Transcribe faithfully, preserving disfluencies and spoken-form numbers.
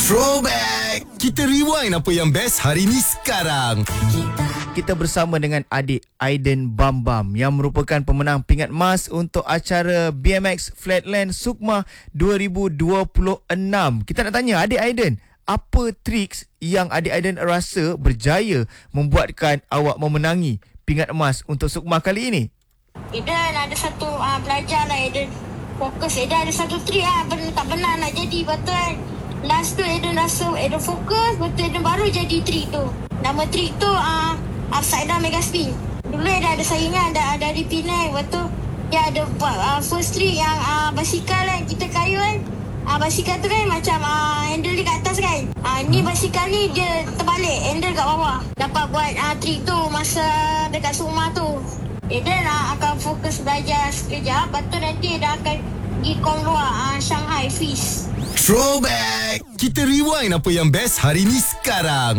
Throwback! Kita rewind apa yang best hari ni sekarang. Kita bersama dengan adik Aiden Bambam yang merupakan pemenang pingat emas untuk acara B M X Flatland Sukma dua ribu dua puluh enam. Kita nak tanya adik Aiden, apa triks yang adik Aiden rasa berjaya membuatkan awak memenangi pingat emas untuk Sukma kali ini? Aiden ada satu uh, belajar lah Aiden. Fokus Aiden ada satu trik lah, ben, tak benar nak jadi betul kan. Last tu Aiden rasa Aiden fokus, betul Aiden baru jadi trik tu. Nama trik tu uh, upside down mega spin. Dulu Aiden ada saingan dah dari Penang, betul. Dia ada uh, first trik yang uh, basikal kan, kita kayu kan. Uh, basikal tu kan macam uh, handle dia kat atas kan. Uh, ni basikal ni dia terbalik, handle kat bawah. Dapat buat uh, trik tu masa dekat Sukma tu. Aiden uh, akan fokus belajar sekejap, lepas tu nanti Aiden akan pergi kong luar uh, Shanghai Feast. Throwback! Kita rewind apa yang best hari ni sekarang.